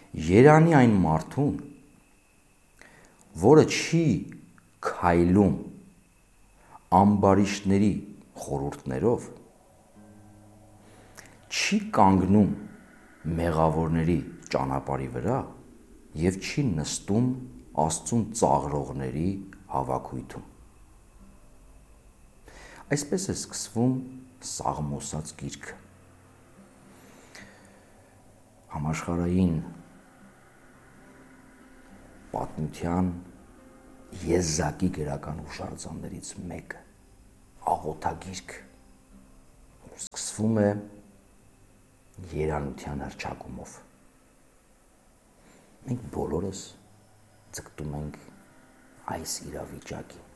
Երանի այն մարդուն, որը չի քայլում ամբարիշտների խորհուրդներով, չի կանգնում մեղավորների ճանապարհի վրա և չի նստում Աստծուն ծաղրողների հավաքույթում։ Այսպես է սկսվում Սաղմոսած գիրքը։ Համաշխարհային պատմության եզակի գրական հուշարձաններից մեկը, աղոթագիրք, սկսվում է երանության հռչակումով։ Մենք բոլորս ձգտում ենք այս իրավիճակին։